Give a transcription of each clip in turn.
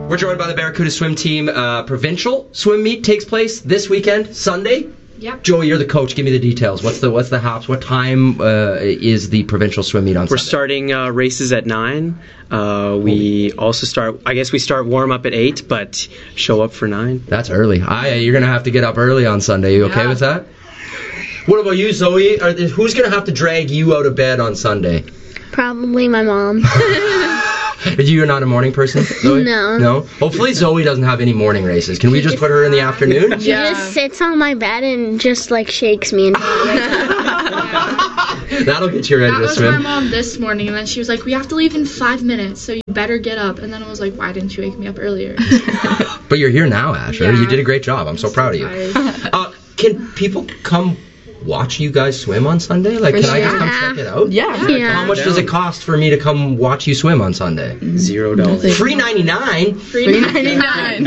We're joined by the Barracuda swim team. Provincial swim meet takes place this weekend, Sunday. Yep. Joey, you're the coach. Give me the details. What's the hops? What time is the provincial swim meet on Sunday? We're starting races at 9. We also start. I guess we start warm up at 8, but show up for 9. That's early. You're gonna have to get up early on Sunday. You okay with that? What about you, Zoe? Who's gonna have to drag you out of bed on Sunday? Probably my mom. You're not a morning person, Zoe? No. Hopefully Zoe doesn't have any morning races. Can we just put her in the afternoon? She just sits on my bed and just like shakes me. That'll get you ready to swim. That was my mom this morning, and then she was like, "We have to leave in 5 minutes, so you better get up." And then I was like, "Why didn't you wake me up earlier?" But you're here now, Asher. Yeah. You did a great job. I'm so proud of you. Can people come watch you guys swim on Sunday? Like, can I just come check it out? Yeah. How much does it cost for me to come watch you swim on Sunday? $0. Free $99. $3.99.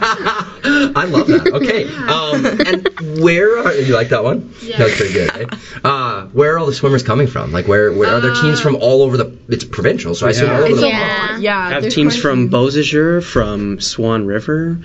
I love that. Okay. And where are you like that one? Yeah. That's pretty good. Eh? Where are all the swimmers coming from? Like, where are there teams from all over the? It's provincial, so I assume all over the. Yeah. I have teams from Beausejour, from Swan River,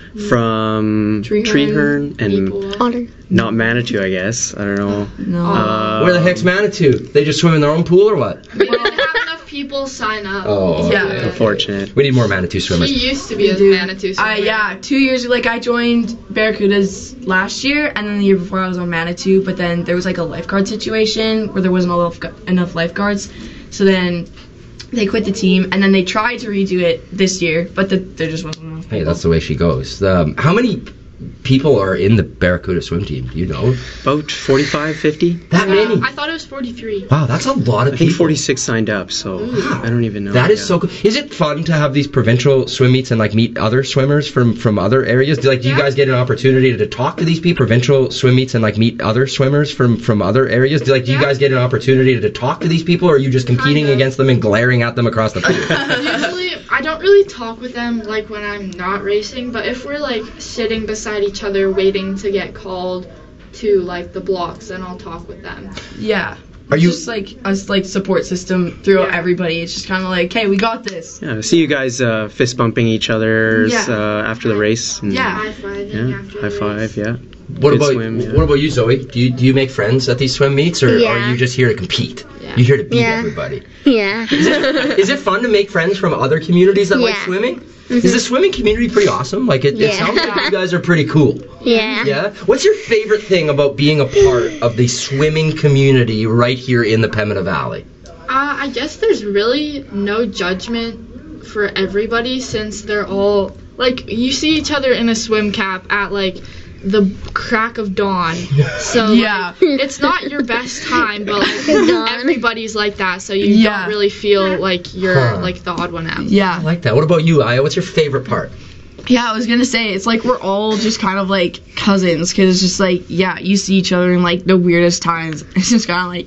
from Treeherne, and Otter. not Manitou, I guess. I don't know. No. Where the heck's Manitou? They just swim in their own pool or what? We didn't have enough people sign up. Oh, Yeah. okay. Unfortunate. We need more Manitou swimmers. He used to be a Manitou swimmer. 2 years, I joined Barracudas last year, and then the year before I was on Manitou, but then there was a lifeguard situation where there wasn't enough lifeguards, so then they quit the team, and then they tried to redo it this year, but there just wasn't enough people. Hey, that's the way she goes. How many people are in the Barracuda swim team? Do you know? About 45, 50. That many? I thought it was 43. Wow, that's a lot of I think people. 46 signed up, so I don't even know. That is so cool. Is it fun to have these provincial swim meets and meet other swimmers from other areas? Do you guys get an opportunity to talk to these people? Provincial swim meets and meet other swimmers from other areas? Do you guys get an opportunity to talk to these people, or are you just competing against them and glaring at them across the pool? Usually, I don't really talk with them when I'm not racing, but if we're sitting beside each other waiting to get called to the blocks, then I'll talk with them. Yeah. Are you just us support system throughout everybody. It's just kind of hey, we got this. Yeah, I see you guys fist bumping each other's after the race. And, High-fiving after high the five, race. yeah. What Good about swim, yeah. What about you, Zoe? Do you make friends at these swim meets, or are you just here to compete? Yeah. You're here to beat Yeah. everybody. Yeah. Is it fun to make friends from other communities that like swimming? Mm-hmm. Is the swimming community pretty awesome? It sounds like you guys are pretty cool. Yeah. Yeah? What's your favorite thing about being a part of the swimming community right here in the Pembina Valley? I guess there's really no judgment for everybody, since they're all you see each other in a swim cap at the crack of dawn. So it's not your best time, but everybody's like that, so you don't really feel like you're the odd one out. Yeah. I like that. What about you, Aya? What's your favorite part? Yeah, I was gonna say, it's we're all just kind of cousins, because it's just you see each other in the weirdest times. It's just kind of woo, let's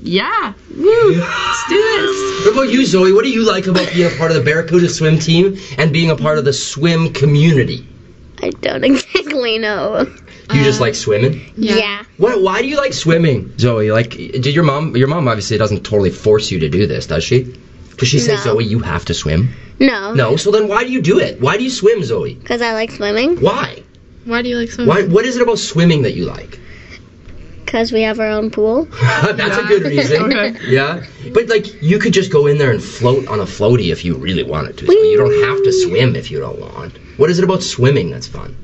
do this. What about you, Zoe? What do you like about being a part of the Barracuda swim team and being a part of the swim community? I don't exactly know. You just like swimming? Yeah. Why do you like swimming, Zoe? Did your mom obviously doesn't totally force you to do this, does she? Does she say, No. Zoe, you have to swim? No. No, so then why do you do it? Why do you swim, Zoe? Because I like swimming. Why? Why do you like swimming? What is it about swimming that you like? Because we have our own pool. That's a good reason. Okay. Yeah? But, you could just go in there and float on a floaty if you really wanted to. So you don't have to swim if you don't want. What is it about swimming that's fun?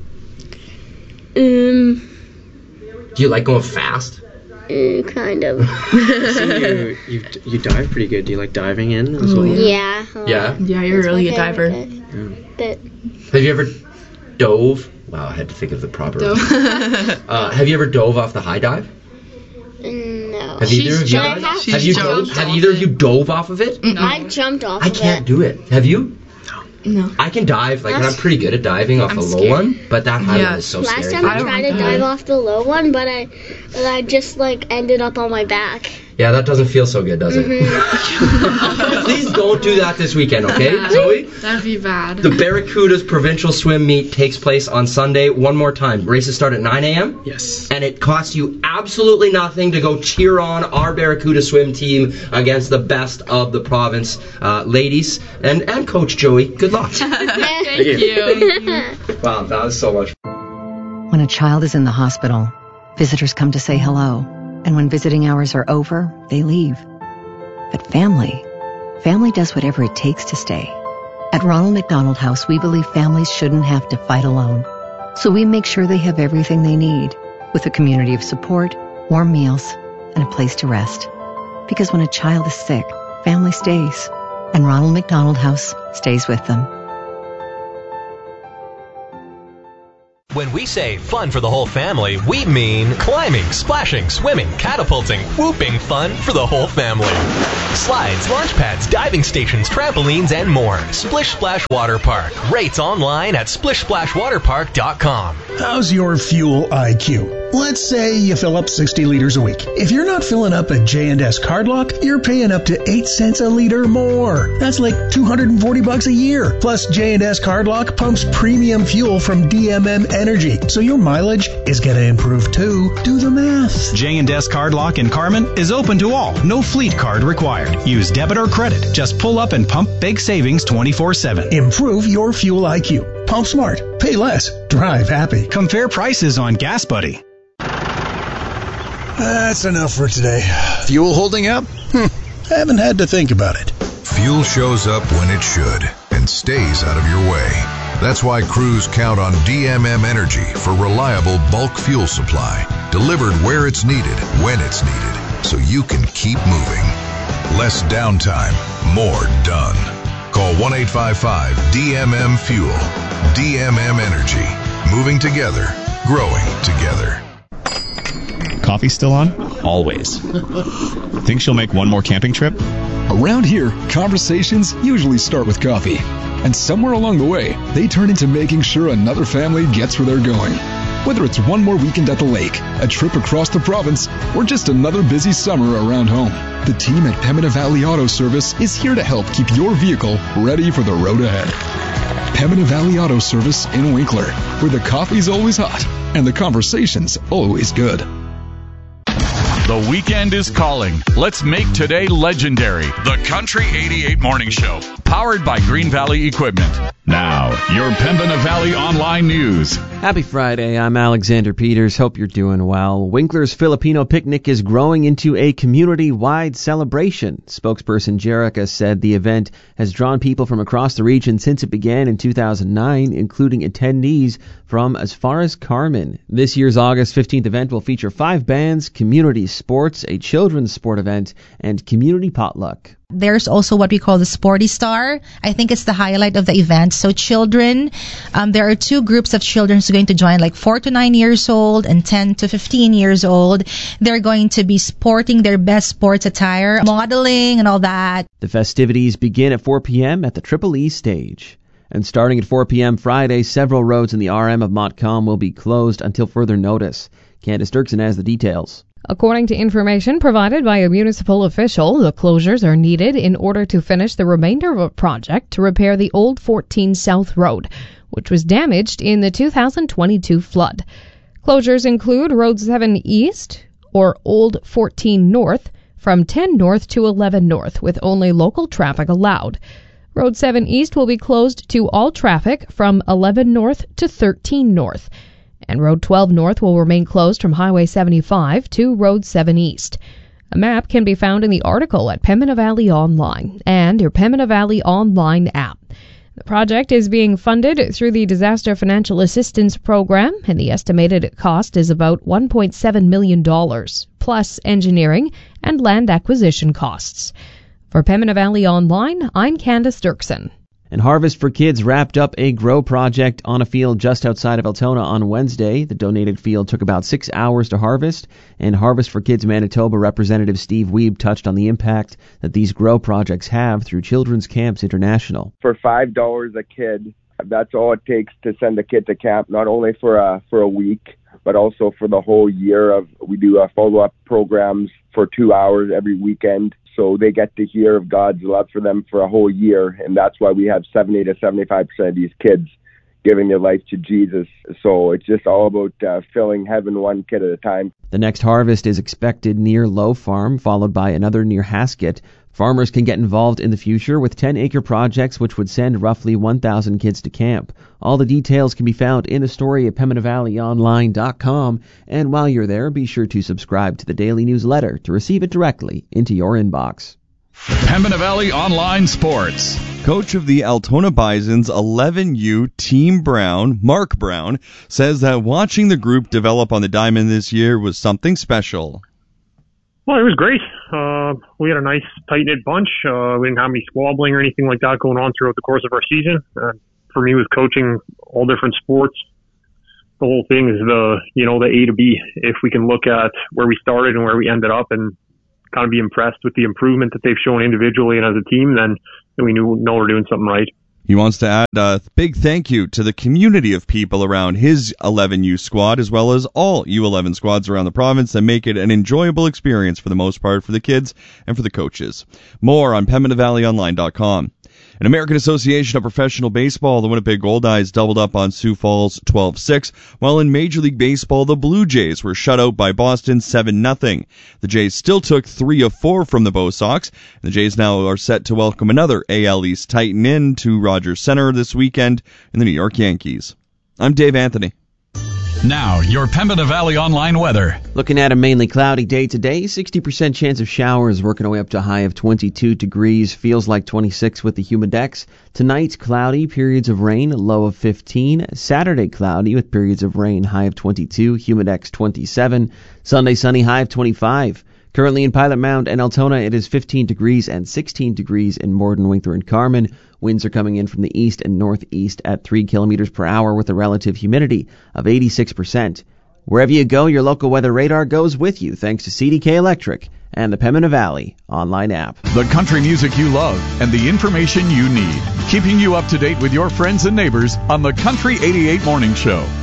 Do you like going fast? Kind of. I see you dive pretty good. Do you like diving in as well? Yeah. Yeah? Yeah, you're a really good diver. But Have you ever dove? Wow, I had to think of the proper. Have you ever dove off the high dive? no. Have either of you jumped guys? off- Have she's you jumped have either of you dove off of it? I jumped off I can't do it. Have you? No. I can dive. And I'm pretty good at diving off a low scared. one, but that high Yeah. one is so Last scary. time I don't tried like to that. dive off the low one, but I just ended up on my back. Yeah, that doesn't feel so good, does it? Please don't do that this weekend, okay, Zoe? That'd be bad. The Barracudas Provincial Swim Meet takes place on Sunday. One more time. Races start at 9 a.m.? Yes. And it costs you absolutely nothing to go cheer on our Barracuda swim team against the best of the province. Ladies and Coach Joey, good luck. Thank you. Wow, that was so much. When a child is in the hospital, visitors come to say hello. And when visiting hours are over, they leave. But family does whatever it takes to stay. At Ronald McDonald House, we believe families shouldn't have to fight alone. So we make sure they have everything they need, with a community of support, warm meals, and a place to rest. Because when a child is sick, family stays. And Ronald McDonald House stays with them. When we say fun for the whole family, we mean climbing, splashing, swimming, catapulting, whooping fun for the whole family. Slides, launch pads, diving stations, trampolines, and more. Splish Splash Water Park. Rates online at splishsplashwaterpark.com. How's your fuel IQ? Let's say you fill up 60 liters a week. If you're not filling up at J&S Cardlock, you're paying up to 8 cents a liter more. That's like $240 a year. Plus, J&S Cardlock pumps premium fuel from DMM Energy, so your mileage is going to improve too. Do the math. J&S Cardlock in Carmen is open to all. No fleet card required. Use debit or credit. Just pull up and pump big savings 24/7. Improve your fuel IQ. Pump smart. Pay less. Drive happy. Compare prices on Gas Buddy. That's enough for today. Fuel holding up? Haven't had to think about it. Fuel shows up when it should and stays out of your way. That's why crews count on DMM Energy for reliable bulk fuel supply, delivered where it's needed, when it's needed, so you can keep moving. Less downtime, more done. Call 1-855-DMM-FUEL. DMM Energy. Moving together, growing together. Coffee still on? Always. Think she'll make one more camping trip? Around here, conversations usually start with coffee. And somewhere along the way, they turn into making sure another family gets where they're going. Whether it's one more weekend at the lake, a trip across the province, or just another busy summer around home, the team at Pembina Valley Auto Service is here to help keep your vehicle ready for the road ahead. Pembina Valley Auto Service in Winkler, where the coffee's always hot and the conversation's always good. The weekend is calling. Let's make today legendary. The Country 88 Morning Show, powered by Green Valley Equipment. Now, your Pembina Valley Online News. Happy Friday. I'm Alexander Peters. Hope you're doing well. Winkler's Filipino Picnic is growing into a community-wide celebration. Spokesperson Jerica said the event has drawn people from across the region since it began in 2009, including attendees from as far as Carmen. This year's August 15th event will feature 5 bands, community sports, a children's sport event, and community potluck. There's also what we call the Sporty Star. I think it's the highlight of the event. So children, there are 2 groups of children who's going to join, like 4 to 9 years old and 10 to 15 years old. They're going to be sporting their best sports attire, modeling and all that. The festivities begin at 4 p.m. at the Triple E stage. And starting at 4 p.m. Friday, several roads in the RM of Montcalm will be closed until further notice. Candace Dirksen has the details. According to information provided by a municipal official, the closures are needed in order to finish the remainder of a project to repair the old 14 South Road, which was damaged in the 2022 flood. Closures include Road 7 East, or Old 14 North, from 10 North to 11 North, with only local traffic allowed. Road 7 East will be closed to all traffic from 11 North to 13 North. And Road 12 North will remain closed from Highway 75 to Road 7 East. A map can be found in the article at Pembina Valley Online and your Pembina Valley Online app. The project is being funded through the Disaster Financial Assistance Program, and the estimated cost is about $1.7 million, plus engineering and land acquisition costs. For Pembina Valley Online, I'm Candace Dirksen. And Harvest for Kids wrapped up a grow project on a field just outside of Altona on Wednesday. The donated field took about 6 hours to harvest, and Harvest for Kids Manitoba Representative Steve Wiebe touched on the impact that these grow projects have through Children's Camps International. For $5 a kid, that's all it takes to send a kid to camp, not only for a week, but also for the whole year. We do follow-up programs for 2 hours every weekend, so they get to hear of God's love for them for a whole year, and that's why we have 70 to 75% of these kids giving their life to Jesus. So it's just all about filling heaven one kid at a time. The next harvest is expected near Low Farm, followed by another near Haskett. Farmers can get involved in the future with 10-acre projects which would send roughly 1,000 kids to camp. All the details can be found in a story at PembinaValleyOnline.com, and while you're there, be sure to subscribe to the daily newsletter to receive it directly into your inbox. Pembina Valley Online Sports. Coach of the Altona Bisons 11U Team Brown, Mark Brown, says that watching the group develop on the diamond this year was something special. Well, it was great. We had a nice, tight-knit bunch. We didn't have any squabbling or anything like that going on throughout the course of our season. For me, with coaching all different sports, the whole thing is the A to B. If we can look at where we started and where we ended up and kind of be impressed with the improvement that they've shown individually and as a team, then we know we're doing something right. He wants to add a big thank you to the community of people around his 11U squad, as well as all U11 squads around the province that make it an enjoyable experience for the most part for the kids and for the coaches. More on PembinaValleyOnline.com. In American Association of Professional Baseball, the Winnipeg Goldeyes doubled up on Sioux Falls 12-6, while in Major League Baseball, the Blue Jays were shut out by Boston 7-0. The Jays still took 3 of 4 from the Bo Sox. The Jays now are set to welcome another AL East Titan in to Rogers Center this weekend in the New York Yankees. I'm Dave Anthony. Now, your Pembina Valley Online weather. Looking at a mainly cloudy day today, 60% chance of showers, working our way up to a high of 22 degrees, feels like 26 with the humidex. Tonight, cloudy, periods of rain, low of 15. Saturday, cloudy with periods of rain, high of 22, humidex 27. Sunday, sunny, high of 25. Currently in Pilot Mound and Altona, it is 15 degrees and 16 degrees in Morden, Winkler, and Carman. Winds are coming in from the east and northeast at 3 kilometers per hour with a relative humidity of 86%. Wherever you go, your local weather radar goes with you thanks to CDK Electric and the Pembina Valley online app. The country music you love and the information you need. Keeping you up to date with your friends and neighbors on the Country 88 Morning Show.